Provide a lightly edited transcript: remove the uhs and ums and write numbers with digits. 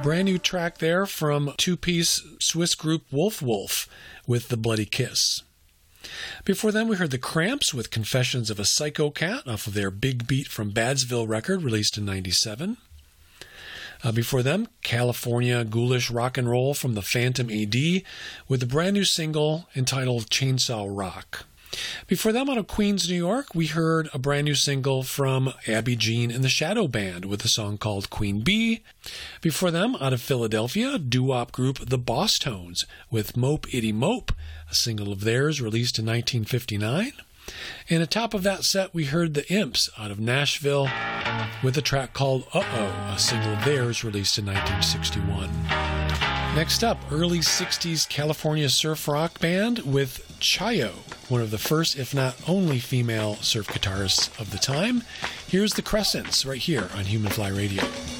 Brand new track there from two-piece Swiss group Wolf Wolf with The Bloody Kiss. Before them, we heard The Cramps with Confessions of a Psycho Cat off of their Big Beat from Badsville record released in 97. Before them, California Ghoulish Rock and Roll from the Phantom AD with the brand new single entitled Chainsaw Rock. Before them, out of Queens, New York, we heard a brand new single from Abby Jean and the Shadow Band with a song called Queen Bee. Before them, out of Philadelphia, doo-wop group The Boss Tones with Mope Itty Mope, a single of theirs released in 1959. And atop of that set, we heard The Imps out of Nashville with a track called Uh-Oh, a single of theirs released in 1961. Next up, early 60s California surf rock band with Chayo, one of the first, if not only, female surf guitarists of the time. Here's The Crescents right here on Human Fly Radio.